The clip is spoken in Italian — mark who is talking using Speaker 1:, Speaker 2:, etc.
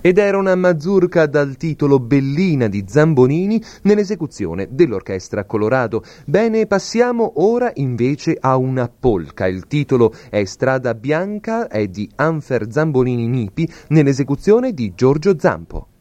Speaker 1: ed era una mazurka dal titolo Bellina di Zambonini nell'esecuzione dell'Orchestra Colorado. Bene, passiamo ora invece a una polka. Il titolo è Strada Bianca, è di Anfer Zambonini Nipi nell'esecuzione di Giorgio Zampo.